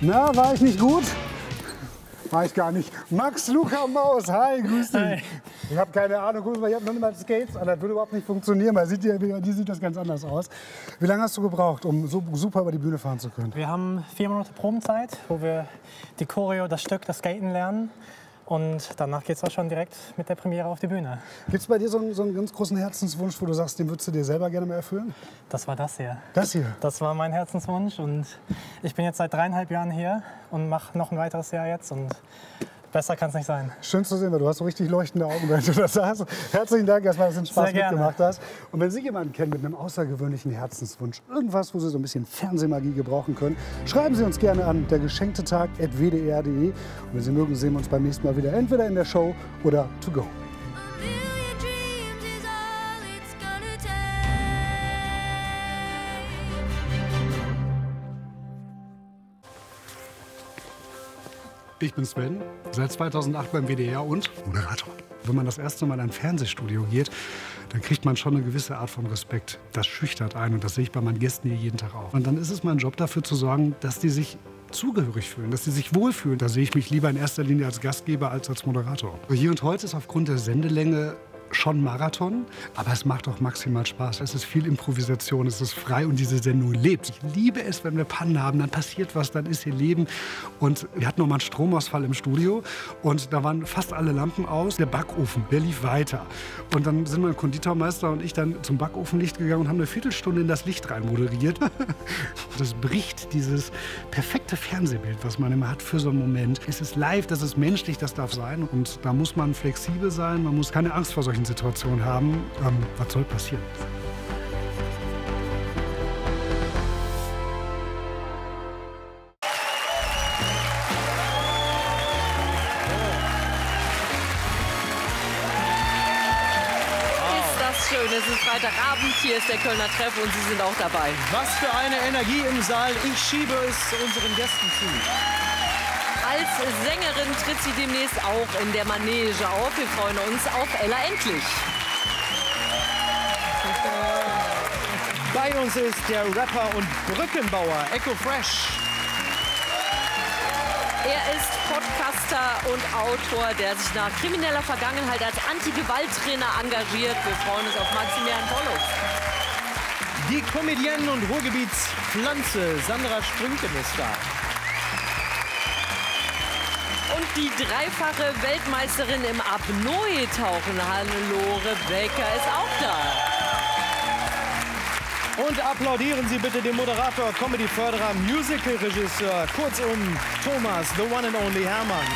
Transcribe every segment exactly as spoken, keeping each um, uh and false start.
Na, war ich nicht gut? War ich gar nicht. Max Luca Maus, hi, grüß dich. Hi. Ich habe keine Ahnung, guck mal, ich habe noch nicht mal Skates an, das würde überhaupt nicht funktionieren, weil sieht die, die sieht das ganz anders aus. Wie lange hast du gebraucht, um so super über die Bühne fahren zu können? Wir haben vier Monate Probenzeit, wo wir die Choreo, das Stück, das Skaten lernen. Und danach geht es auch schon direkt mit der Premiere auf die Bühne. Gibt es bei dir so einen, so einen ganz großen Herzenswunsch, wo du sagst, den würdest du dir selber gerne mal erfüllen? Das war das hier. Das hier? Das war mein Herzenswunsch. Und ich bin jetzt seit dreieinhalb Jahren hier und mache noch ein weiteres Jahr jetzt. Und besser kann es nicht sein. Schön zu sehen, weil du hast so richtig leuchtende Augen, wenn du das sagst. Herzlichen Dank erstmal, dass du den Spaß mitgemacht hast. Und wenn Sie jemanden kennen mit einem außergewöhnlichen Herzenswunsch, irgendwas, wo Sie so ein bisschen Fernsehmagie gebrauchen können, schreiben Sie uns gerne an der geschenkte Tag at w d r punkt d e. Und wenn Sie mögen, sehen wir uns beim nächsten Mal wieder entweder in der Show oder to go. Ich bin Sven, seit zweitausendacht beim W D R und Moderator. Wenn man das erste Mal in ein Fernsehstudio geht, dann kriegt man schon eine gewisse Art von Respekt. Das schüchtert einen und das sehe ich bei meinen Gästen hier jeden Tag auch. Und dann ist es mein Job, dafür zu sorgen, dass die sich zugehörig fühlen, dass sie sich wohlfühlen. Da sehe ich mich lieber in erster Linie als Gastgeber als als Moderator. Hier und heute ist aufgrund der Sendelänge schon Marathon, aber es macht auch maximal Spaß. Es ist viel Improvisation, es ist frei und diese Sendung lebt. Ich liebe es, wenn wir Pannen haben, dann passiert was, dann ist hier Leben. Und wir hatten noch mal einen Stromausfall im Studio und da waren fast alle Lampen aus. Der Backofen, der lief weiter. Und dann sind mein Konditormeister und ich dann zum Backofenlicht gegangen und haben eine Viertelstunde in das Licht rein moderiert. Das bricht dieses perfekte Fernsehbild, was man immer hat für so einen Moment. Es ist live, das ist menschlich, das darf sein. Und da muss man flexibel sein, man muss keine Angst vor solchen Situationen haben. Ähm, was soll passieren? Es ist Freitagabend, hier ist der Kölner Treff und Sie sind auch dabei. Was für eine Energie im Saal. Ich schiebe es unseren Gästen zu. Als Sängerin tritt sie demnächst auch in der Manege auf. Wir freuen uns auf Ella Endlich. Bei uns ist der Rapper und Brückenbauer Echo Fresh. Er ist Podcaster und Autor, der sich nach krimineller Vergangenheit als Anti-Gewalt-Trainer engagiert. Wir freuen uns auf Maximilian Pollux. Die Comedienne und Ruhrgebietspflanze Sandra Strünken ist da. Und die dreifache Weltmeisterin im Apnoe-Tauchen, Hannelore Becker, ist auch da. Und applaudieren Sie bitte den Moderator, Comedy-Förderer, Musical-Regisseur, kurzum Thomas, the one and only Hermanns.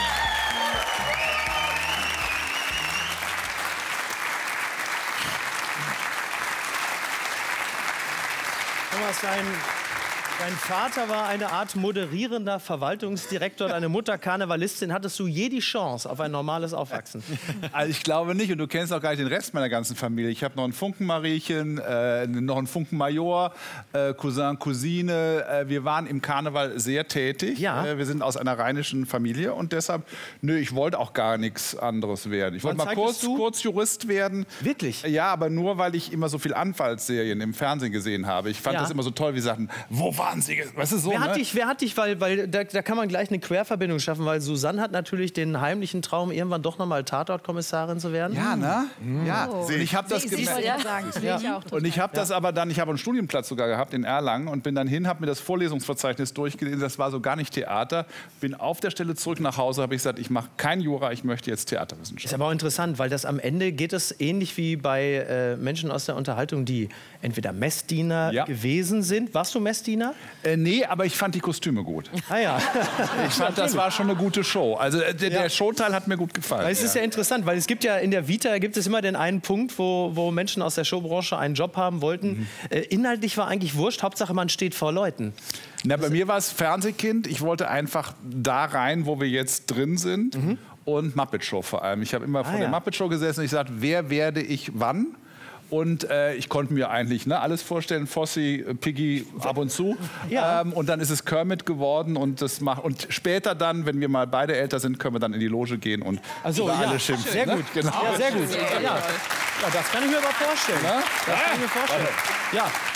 Thomas, dein, dein Vater war eine Art moderierender Verwaltungsdirektor, deine Mutter Karnevalistin. Hattest du je die Chance auf ein normales Aufwachsen? Also ich glaube nicht, und du kennst auch gar nicht den Rest meiner ganzen Familie. Ich habe noch ein Funkenmariechen, äh, noch einen Funkenmajor, äh, Cousin, Cousine. Äh, wir waren im Karneval sehr tätig. Ja. Äh, wir sind aus einer rheinischen Familie und deshalb, nö, ich wollte auch gar nichts anderes werden. Ich wollte mal kurz, kurz Jurist werden. Wirklich? Ja, aber nur, weil ich immer so viel Anwaltsserien im Fernsehen gesehen habe. Ich fand Ja. das immer so toll, wie sagten, wo waren Sie? Weißt du, so, Wer hat ne? dich, wer hat dich, weil, weil da, da kann man gleich eine Querverbindung schaffen, weil Susanne hat natürlich den heimlichen Traum, irgendwann doch noch mal Tatortkommissarin zu werden. Ja, ne? Ja. Und ich habe das gemerkt. Ja. Und ich habe das aber dann, ich habe einen Studienplatz sogar gehabt in Erlangen und bin dann hin, habe mir das Vorlesungsverzeichnis durchgelesen. Das war so gar nicht Theater. Bin auf der Stelle zurück nach Hause, habe ich gesagt, ich mache kein Jura, ich möchte jetzt Theaterwissenschaft. Ist aber auch interessant, weil das am Ende geht es ähnlich wie bei äh, Menschen aus der Unterhaltung, die entweder Messdiener Ja. gewesen sind. Warst du Messdiener? Äh, nee, aber ich fand die Kostüme gut. Ah ja. Ich fand, das war schon eine gute Show. Also äh, der, Ja. der Showteil hat mir gut gefallen. Weil es ist ja interessant, weil es gibt ja in der Vita gibt es immer den einen Punkt, wo, wo Menschen aus der Showbranche einen Job haben wollten. Mhm. Äh, inhaltlich war eigentlich wurscht, Hauptsache man steht vor Leuten. Na, bei mir war es Fernsehkind. Ich wollte einfach da rein, wo wir jetzt drin sind. Mhm. Und Muppet Show vor allem. Ich habe immer vor Ah, der ja. Muppet Show gesessen und ich gesagt, wer werde ich wann? Und äh, ich konnte mir eigentlich ne, alles vorstellen, Fossi, Piggy ab und zu. Ja. Ähm, und dann ist es Kermit geworden. Und, das macht, und später dann, wenn wir mal beide älter sind, können wir dann in die Loge gehen und Also, über ja. alle schimpfen. Sehr ne? gut. Genau. Ja, sehr gut. Ja. Ja, das kann ich mir aber vorstellen. Na? Das kann ich mir vorstellen. Ja.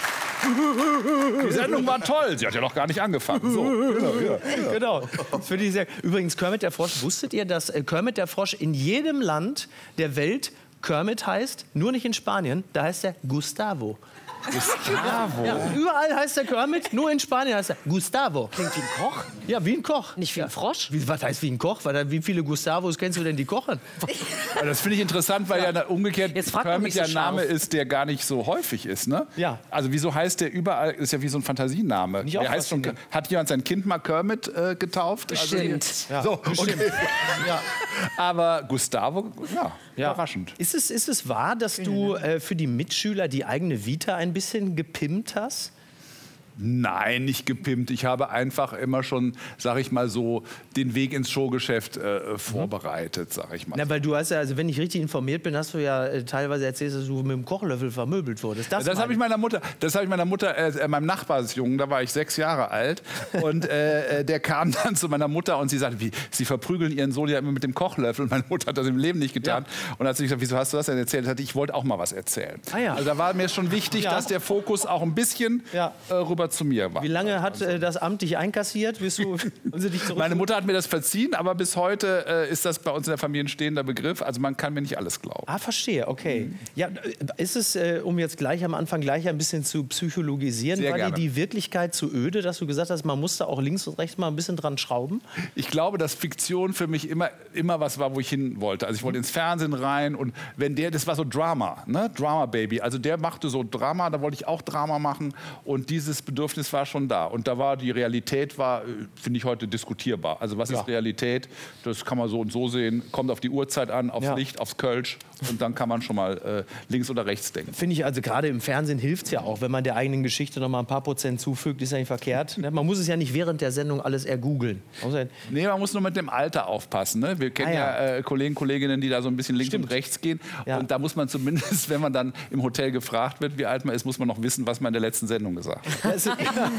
Die Sendung war toll. Sie hat ja noch gar nicht angefangen. So, genau, ja, ja. Genau. Das finde ich sehr. Übrigens, Kermit der Frosch, wusstet ihr, dass äh, Kermit der Frosch in jedem Land der Welt Kermit heißt, nur nicht in Spanien, da heißt er Gustavo. Gustavo. Ja, überall heißt er Kermit, nur in Spanien heißt er Gustavo. Klingt wie ein Koch. Ja, wie ein Koch. Nicht wie ein Frosch. Wie, was heißt wie ein Koch? Weil, wie viele Gustavos kennst du denn, die kochen? Also das finde ich interessant, weil ja, ja umgekehrt Jetzt fragt man Kermit mich so ja ein Name scharf. ist, der gar nicht so häufig ist. Ne? Ja. Also wieso heißt der überall, ist ja wie so ein Fantasiename. Nicht auch Der heißt schon, hat jemand sein Kind mal Kermit äh, getauft? Bestimmt. Also, so, okay. Ja. Aber Gustavo, ja, Ja. überraschend. Ist es, ist es wahr, dass du äh, für die Mitschüler die eigene Vita ein bisschen gepimpt hast? Nein, nicht gepimpt. Ich habe einfach immer schon, sag ich mal so, den Weg ins Showgeschäft äh, vorbereitet, sag ich mal. Na, weil du hast ja, also wenn ich richtig informiert bin, hast du ja äh, teilweise erzählt, dass du mit dem Kochlöffel vermöbelt wurdest. Das, das meine habe ich meiner Mutter, das habe ich meiner Mutter, äh, meinem Nachbarsjungen, da war ich sechs Jahre alt und äh, der kam dann zu meiner Mutter und sie sagte, wie, sie verprügeln ihren Sohn ja immer mit dem Kochlöffel. Und meine Mutter hat das im Leben nicht getan. Ja. Und hat sie gesagt, wieso hast du das denn erzählt? Ich sagte, ich wollte auch mal was erzählen. Ah, ja. Also da war mir schon wichtig, Ja. dass der Fokus auch ein bisschen Ja. äh, rüber zu mir war. Wie lange hat äh, das Amt dich einkassiert? Bist du, haben sie dich zurück- Meine Mutter hat mir das verziehen, aber bis heute äh, ist das bei uns in der Familie ein stehender Begriff. Also man kann mir nicht alles glauben. Ah, verstehe, okay. Ja, äh, ist es, äh, um jetzt gleich am Anfang gleich ein bisschen zu psychologisieren, Sehr war dir gerne. die Wirklichkeit zu öde, dass du gesagt hast, man musste auch links und rechts mal ein bisschen dran schrauben? Ich glaube, dass Fiktion für mich immer, immer was war, wo ich hin wollte. Also ich wollte ins Fernsehen rein und wenn der, das war so Drama, ne? Drama Baby. Also der machte so Drama, da wollte ich auch Drama machen und dieses Bedürfnis war schon da. Und da war die Realität, war, äh, finde ich heute diskutierbar. Also was Ja. ist Realität? Das kann man so und so sehen. Kommt auf die Uhrzeit an, aufs Ja. Licht, aufs Kölsch und dann kann man schon mal äh, links oder rechts denken. Finde ich, also gerade im Fernsehen hilft es ja auch, wenn man der eigenen Geschichte noch mal ein paar Prozent zufügt, ist ja nicht verkehrt. Ne? Man muss es ja nicht während der Sendung alles ergoogeln. Außer- Nee, man muss nur mit dem Alter aufpassen. Ne? Wir kennen Ah, ja. ja, äh, Kollegen, Kolleginnen, die da so ein bisschen links Stimmt. und rechts gehen. Ja. Und da muss man zumindest, wenn man dann im Hotel gefragt wird, wie alt man ist, muss man noch wissen, was man in der letzten Sendung gesagt hat. Also,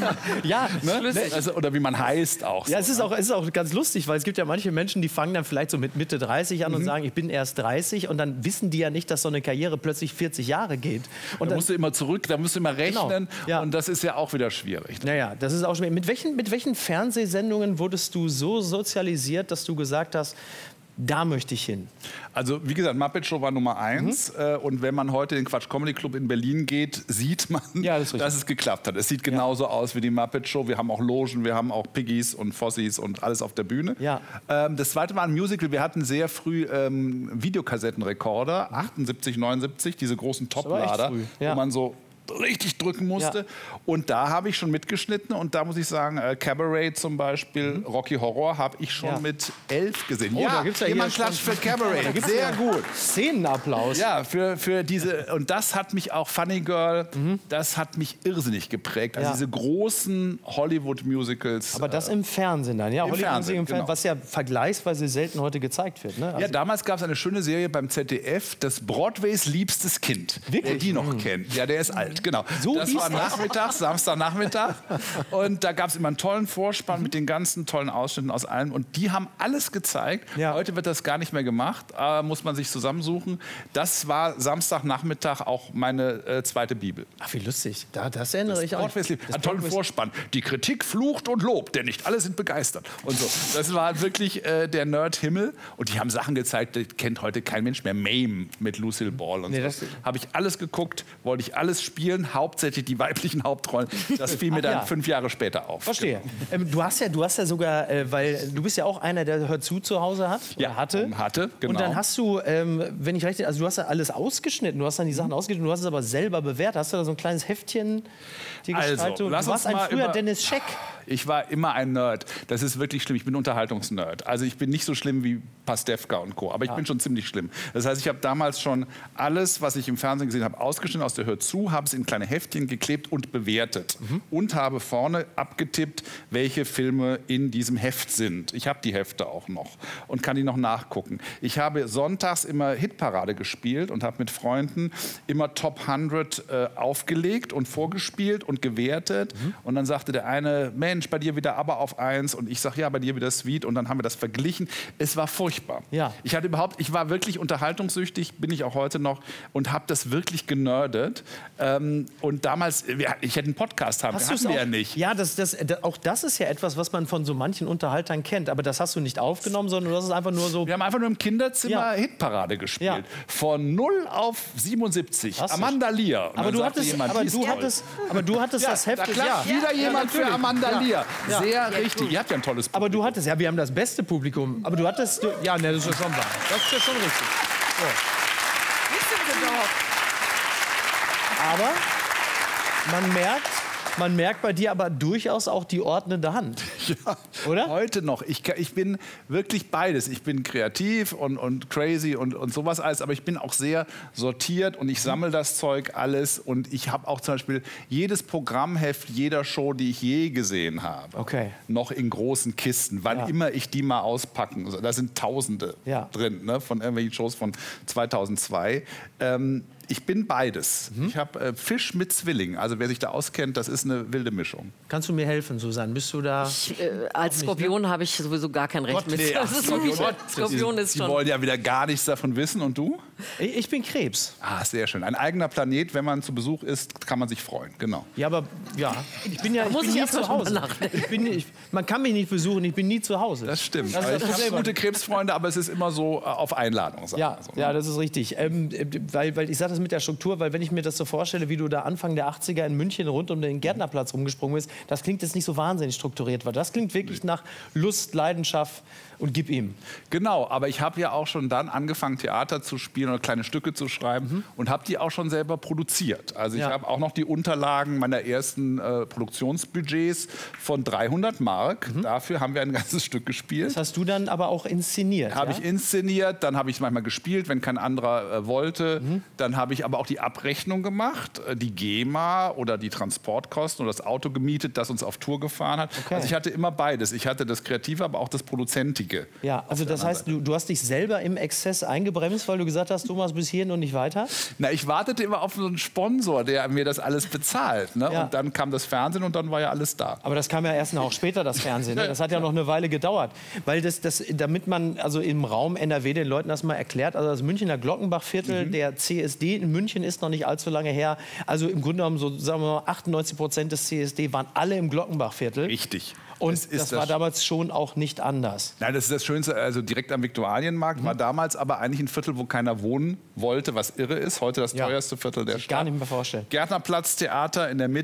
ja, Ne? Also, oder wie man heißt auch. Ja, so, es ist, ne? auch, es ist auch ganz lustig, weil es gibt ja manche Menschen, die fangen dann vielleicht so mit Mitte dreißig an und sagen, ich bin erst dreißig und dann wissen die ja nicht, dass so eine Karriere plötzlich vierzig Jahre geht. Und Da dann, musst du immer zurück, da musst du immer rechnen. Genau. Ja. Und das ist ja auch wieder schwierig. naja, das ist auch schon. Mit welchen, mit welchen Fernsehsendungen wurdest du so sozialisiert, dass du gesagt hast, da möchte ich hin? Also wie gesagt, Muppet Show war Nummer eins. Mhm. Äh, und wenn man heute in den Quatsch Comedy Club in Berlin geht, sieht man, Ja, das ist richtig. dass es geklappt hat. Es sieht genauso aus wie die Muppet Show. Wir haben auch Logen, wir haben auch Piggies und Fossis und alles auf der Bühne. Ja. Ähm, das zweite war ein Musical. Wir hatten sehr früh ähm, Videokassettenrekorder, achtundsiebzig, neunundsiebzig, diese großen aber echt Toplader, früh. Ja. wo man so richtig drücken musste. Ja. Und da habe ich schon mitgeschnitten. Und da muss ich sagen, äh, Cabaret zum Beispiel, Rocky Horror, habe ich schon Ja. mit elf gesehen. Oh, da gibt's ja jemand hier klatscht für Da Cabaret. gibt's Sehr ja gut. Szenenapplaus. Ja, für, für diese, und das hat mich auch, Funny Girl, das hat mich irrsinnig geprägt. Also Ja. diese großen Hollywood-Musicals. Aber das im Fernsehen dann, ja? Im Hollywood Fernsehen, im Fernsehen, genau. was ja vergleichsweise selten heute gezeigt wird. Ne? Ja, Also- damals gab es eine schöne Serie beim Z D F, das Broadways liebstes Kind. Wirklich? Wer die noch kennt. Ja, der ist alt, genau. So das hieß war das? Nachmittag, Samstagnachmittag. Und da gab es immer einen tollen Vorspann mit den ganzen tollen Ausschnitten aus allem. Und die haben alles gezeigt. Ja. Heute wird das gar nicht mehr gemacht, äh, muss man sich zusammensuchen. Das war Samstagnachmittag auch meine äh, zweite Bibel. Ach, wie lustig. Da, das erinnere ich auch. Broadways liebt. Das Hat einen tollen Broadways- Vorspann. Die Kritik flucht und lobt, denn nicht alle sind begeistert. Und so. Das war halt wirklich äh, der Nerd-Himmel. Und die haben Sachen gezeigt, die kennt heute kein Mensch mehr. Mame mit Lucille Ball und Nee, so. das- Habe ich alles geguckt, wollte ich alles spielen, hauptsächlich die weiblichen Hauptrollen. Das fiel mir Ach dann ja. fünf Jahre später auf. Verstehe. Ähm, du hast ja, du hast ja sogar, äh, weil du bist ja auch einer, der Hört zu zu Hause hat. Ja, oder hatte. hatte, genau. Und dann hast du, ähm, wenn ich recht, also du hast ja alles ausgeschnitten, du hast dann die Sachen ausgeschnitten, du hast es aber selber bewertet. Hast du da so ein kleines Heftchen, die Also, Gestaltung? lass du warst uns ein mal früher über- Dennis Scheck. Ich war immer ein Nerd. Das ist wirklich schlimm. Ich bin Unterhaltungsnerd. Also ich bin nicht so schlimm wie Pastewka und Co. Aber ich bin schon ziemlich schlimm. Das heißt, ich habe damals schon alles, was ich im Fernsehen gesehen habe, ausgeschnitten aus der Hör zu, habe es in kleine Heftchen geklebt und bewertet. Und habe vorne abgetippt, welche Filme in diesem Heft sind. Ich habe die Hefte auch noch und kann die noch nachgucken. Ich habe sonntags immer Hitparade gespielt und habe mit Freunden immer Top hundert äh, aufgelegt und vorgespielt und gewertet. Und dann sagte der eine, Mensch, Mensch, bei dir wieder aber auf eins und ich sage, ja, bei dir wieder Sweet und dann haben wir das verglichen. Es war furchtbar. Ja. Ich hatte überhaupt, ich war wirklich unterhaltungssüchtig, bin ich auch heute noch und habe das wirklich genördet. Ähm, und damals, ich hätte einen Podcast haben, Hast hatten du's wir auch, ja nicht. Ja, das, das, das, auch das ist ja etwas, was man von so manchen Unterhaltern kennt. Aber das hast du nicht aufgenommen, sondern du hast es einfach nur so... Wir haben einfach nur im Kinderzimmer Ja. Hitparade gespielt. Ja. Von null auf siebenundsiebzig. Hast du- Amanda Lear. Und Aber dann du sagte hattest, jemand, aber die ist du toll. hattest, aber du hattest Ja, das da Heft. klatscht wieder jemand für Amanda Lear. Ja. Sehr richtig. Ihr habt ja ein tolles Publikum. Aber du hattest, ja, wir haben das beste Publikum. Aber du hattest, du, ja, ne, das ist ja schon wahr. Das ist ja schon richtig. Aber man merkt, man merkt bei dir aber durchaus auch die ordnende Hand. Ja, Oder? heute noch. Ich, ka- ich bin wirklich beides. Ich bin kreativ und, und crazy und, und sowas alles, aber ich bin auch sehr sortiert und ich sammle das Zeug alles und ich habe auch zum Beispiel jedes Programmheft jeder Show, die ich je gesehen habe, Okay. noch in großen Kisten, wann Ja. immer ich die mal auspacken. Da sind Tausende Ja. drin, ne, von irgendwelchen Shows von zweitausendzwei. Ähm, ich bin beides. Mhm. Ich habe äh, Fisch mit Zwilling. Also wer sich da auskennt, das ist eine wilde Mischung. Kannst du mir helfen, Susanne? Bist du da? Ich, äh, als Skorpion habe ich sowieso gar kein Recht mit. Nee, ach, Das ist Skorpion, Skorpion, Skorpion ist Sie schon. wollen ja wieder gar nichts davon wissen. Und du? Ich ich bin Krebs. Ah, sehr schön. Ein eigener Planet, wenn man zu Besuch ist, kann man sich freuen. Genau. Ja, aber ja, ich bin ja ich muss bin ich nie erst mal zu Hause. drüber nachdenken. Ich bin, nicht- man kann mich nicht besuchen, ich bin nie zu Hause. Das stimmt. Das ist Also das ich habe Problem. gute Krebsfreunde, aber es ist immer so äh, auf Einladung. sagen Ja, wir so. ja, das ist richtig. Ähm, äh, weil, weil ich sage das mit der Struktur, weil wenn ich mir das so vorstelle, wie du da Anfang der achtziger in München rund um den Gärtnerplatz rumgesprungen bist, das klingt jetzt nicht so wahnsinnig strukturiert, weil das klingt wirklich nach Lust, Leidenschaft und gib ihm. Genau, aber ich habe ja auch schon dann angefangen, Theater zu spielen oder kleine Stücke zu schreiben und habe die auch schon selber produziert. Also ich Ja. habe auch noch die Unterlagen meiner ersten äh, Produktionsbudgets von dreihundert Mark. Dafür haben wir ein ganzes Stück gespielt. Das hast du dann aber auch inszeniert. Habe ja? ich inszeniert, dann habe ich es manchmal gespielt, wenn kein anderer äh, wollte. Dann habe ich aber auch die Abrechnung gemacht, äh, die GEMA oder die Transportkosten oder das Auto gemietet, das uns auf Tour gefahren hat. Okay. Also ich hatte immer beides. Ich hatte das Kreative, aber auch das Produzentige. Ja, also das heißt, du, du hast dich selber im Exzess eingebremst, weil du gesagt hast, Thomas, bis hierhin und nicht weiter? Na, ich wartete immer auf so einen Sponsor, der mir das alles bezahlt. Ne? Ja. Und dann kam das Fernsehen und dann war ja alles da. Aber das kam ja erst noch später, das Fernsehen. Ne? Das hat ja noch eine Weile gedauert. Weil das, das, damit man also im Raum N R W den Leuten das mal erklärt, also das Münchner Glockenbachviertel, der C S D in München ist noch nicht allzu lange her. Also im Grunde genommen, so sagen wir mal, achtundneunzig Prozent des C S D waren alle im Glockenbachviertel. Richtig. Und Es ist das war damals schon auch nicht anders. Nein, das ist das Schönste, also direkt am Viktualienmarkt war damals aber eigentlich ein Viertel, wo keiner wohnen wollte, was irre ist. Heute das Ja. teuerste Viertel der Ich Stadt. gar nicht mehr vorstellen. Gärtnerplatz, Theater in der Mitte.